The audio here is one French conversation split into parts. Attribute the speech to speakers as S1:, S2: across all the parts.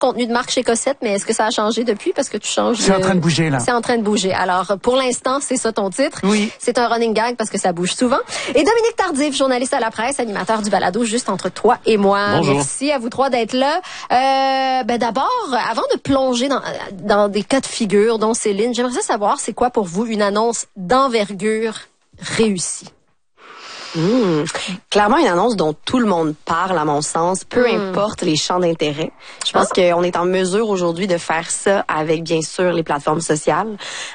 S1: contenu de marque chez Cossette, mais est-ce que ça a changé depuis parce que tu changes?
S2: C'est en train de bouger, là.
S1: C'est en train de bouger. Alors, pour l'instant, c'est ça ton titre.
S2: Oui.
S1: C'est un running gag parce que ça bouge souvent. Et Dominique Tardif, journaliste à la presse, animateur du balado Juste entre toi et moi.
S3: Bonjour.
S1: Merci à vous trois d'être là. D'abord, avant de plonger dans des cas de figure, dont Céline, j'aimerais savoir c'est quoi pour vous une annonce d'envergure réussie?
S4: Clairement une annonce dont tout le monde parle, à mon sens, peu importe les champs d'intérêt. Je pense qu'on est en mesure aujourd'hui de faire ça avec, bien sûr, les plateformes sociales.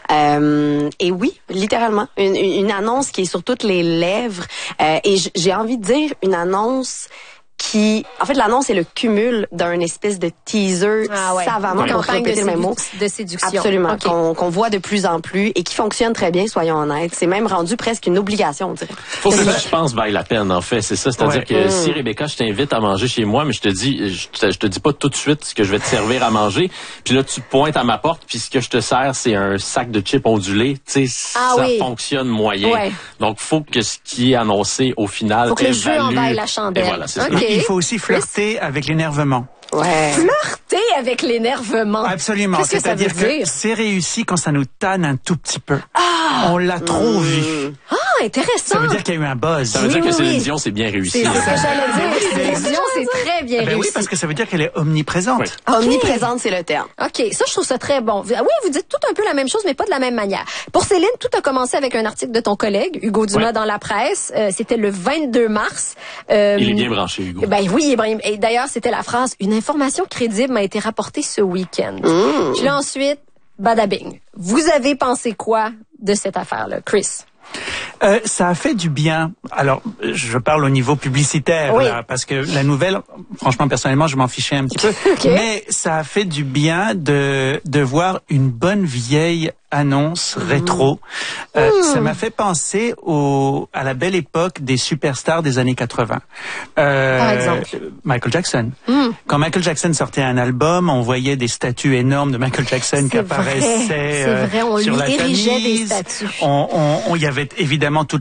S4: Et oui, littéralement, une annonce qui est sur toutes les lèvres. Et j'ai envie de dire une annonce en fait, l'annonce est le cumul d'un espèce de teaser savamment, pour répéter le même mot.
S1: De séduction.
S4: Absolument.
S1: Okay.
S4: Qu'on voit de plus en plus et qui fonctionne très bien, soyons honnêtes. C'est même rendu presque une obligation, on dirait.
S3: Faut que je pense vaille la peine, en fait. C'est ça. C'est-à-dire que si Rebecca, je t'invite à manger chez moi, mais je te dis pas tout de suite ce que je vais te servir à manger. Puis là, tu pointes à ma porte, puis ce que je te sers, c'est un sac de chips ondulés. Tu sais, ça fonctionne moyen. Ouais. Donc, faut que ce qui est annoncé au final,
S1: faut que le jeu en vaille la chandelle.
S3: Et voilà, c'est ça.
S2: Il faut aussi flirter avec l'énervement.
S4: Ouais.
S1: Flirter avec l'énervement.
S2: Absolument.
S1: Qu'est-ce que ça veut dire?
S2: C'est-à-dire que c'est réussi quand ça nous tanne un tout petit peu. On l'a trop vu.
S1: Ah, intéressant.
S2: Ça veut dire qu'il y a eu un buzz.
S3: Ça veut dire que Céline Dion, c'est bien réussi.
S1: C'est ce que j'allais dire. Céline Dion, c'est très bien réussi.
S2: Oui, parce que ça veut dire qu'elle est omniprésente.
S4: Oui. Okay. Omniprésente, c'est le terme.
S1: OK, ça, je trouve ça très bon. Oui, vous dites tout un peu la même chose, mais pas de la même manière. Pour Céline, tout a commencé avec un article de ton collègue, Hugo Dumas, dans la presse. C'était le 22 mars.
S3: Il est bien branché, Hugo.
S1: Ben oui, Ibrahim. Et d'ailleurs, c'était la phrase « Une information crédible m'a été rapportée ce week-end ». Puis là, ensuite, badabing. Vous avez pensé quoi de cette affaire-là, Chris?
S2: Ça a fait du bien. Alors, je parle au niveau publicitaire, là, parce que la nouvelle, franchement, personnellement, je m'en fichais un petit peu. Mais ça a fait du bien de voir une bonne vieille annonce rétro. Ça m'a fait penser à la belle époque des superstars des années 80.
S1: Par exemple?
S2: Michael Jackson. Quand Michael Jackson sortait un album, on voyait des statues énormes de Michael Jackson qui apparaissaient sur la
S1: érigeait
S2: Tamise.
S1: des statues.
S2: Il y avait évidemment tout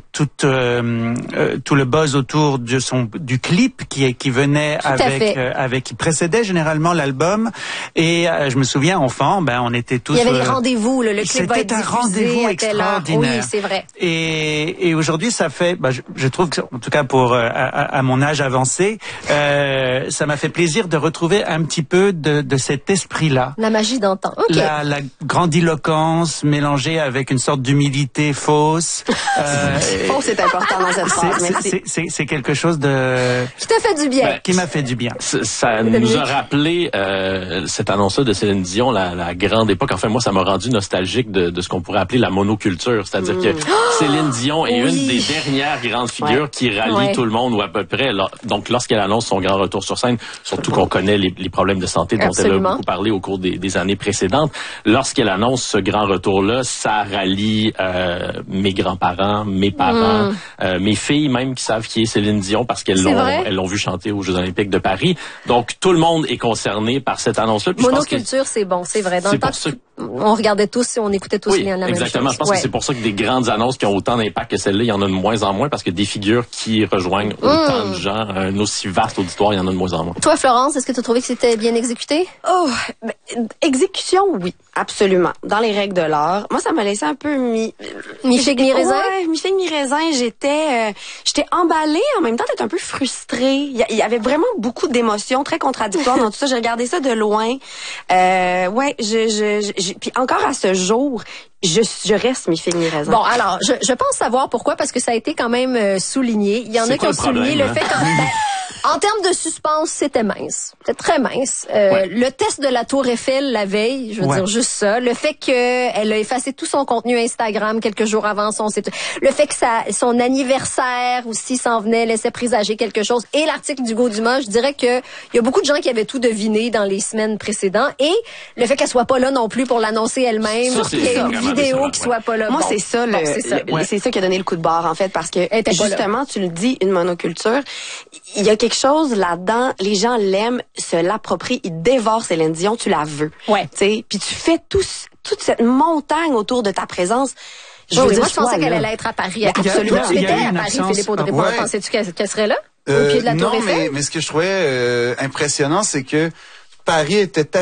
S2: le buzz autour du clip qui venait qui précédait généralement l'album. Et je me souviens, enfant, on était tous...
S1: Il y avait des rendez-vous, le clip va être
S2: c'était un rendez-vous extraordinaire.
S1: Oui, c'est vrai.
S2: Et aujourd'hui, ça fait, je trouve que, en tout cas à mon âge avancé, ça m'a fait plaisir de retrouver un petit peu de cet esprit-là.
S1: La magie d'antan. Okay.
S2: La grandiloquence mélangée avec une sorte d'humilité fausse.
S4: Fausse, c'est important dans cette phrase.
S2: C'est quelque chose de...
S1: Qui t'a fait du bien.
S2: Qui m'a fait du bien.
S3: Ça nous a rappelé cette annonce-là de Céline Dion, la grande époque. Enfin, moi, ça m'a rendu nostalgique de ce qu'on pourrait appeler la monoculture. C'est-à-dire que Céline Dion est une des dernières grandes figures qui rallie tout le monde, ou à peu près. Donc, lorsqu'elle annonce son grand retour sur scène, surtout qu'on connaît les problèmes de santé dont elle a beaucoup parlé au cours des années précédentes, lorsqu'elle annonce ce grand retour-là, ça rallie mes grands-parents, mes parents, mes filles même qui savent qui est Céline Dion parce qu'elles l'ont vu chanter aux Jeux Olympiques de Paris. Donc, tout le monde est concerné par cette annonce-là. Puis
S1: monoculture, c'est bon, c'est vrai. Dans le temps, on regardait tous et on écoutait tous la même
S3: exactement.
S1: chose.
S3: Je pense que c'est pour ça que des grandes annonces qui ont autant d'impact que celle-là, il y en a de moins en moins parce que des figures qui rejoignent autant de gens, un aussi vaste auditoire, il y en a de moins en moins.
S1: Toi, Florence, est-ce que tu as trouvé que c'était bien exécuté?
S4: Exécution, oui, absolument. Dans les règles de l'art. Moi, ça m'a laissé un peu
S1: mi-figue, mi-raisin?
S4: Ouais, mi-figue, mi-raisin. J'étais emballée, en même temps, j'étais un peu frustrée. Il y avait vraiment beaucoup d'émotions très contradictoires dans tout ça. J'ai regardé ça de loin. Puis encore à ce jour, je reste mi-figue, mi-raisin.
S1: Bon, alors, je pense savoir pourquoi, parce que ça a été quand même souligné. Il y en a qui ont souligné le fait en termes de suspense, c'était mince. C'était très mince. Le test de la Tour Eiffel la veille, je veux dire juste ça. Le fait qu'elle a effacé tout son contenu Instagram quelques jours avant le fait que son anniversaire aussi s'en venait, laissait présager quelque chose. Et l'article d'Hugo Dumas, je dirais que il y a beaucoup de gens qui avaient tout deviné dans les semaines précédentes. Et le fait qu'elle soit pas là non plus pour l'annoncer elle-même, qu'il y ait une vidéo qui soit pas là.
S4: Moi, c'est ça, c'est ça qui a donné le coup de barre, en fait, parce que justement, tu le dis, une monoculture, il y a quelque chose là-dedans, les gens l'aiment, se l'approprient, ils dévorent Céline Dion, tu la veux.
S1: Ouais.
S4: Tu sais, puis tu fais toute cette montagne autour de ta présence.
S1: Moi, je pensais qu'elle allait être à Paris. Absolument. Tu étais à Paris, Philippe Audrey. Pensais-tu qu'elle serait là? Au pied de la Tour Eiffel?
S5: Mais ce que je trouvais impressionnant, c'est que Paris était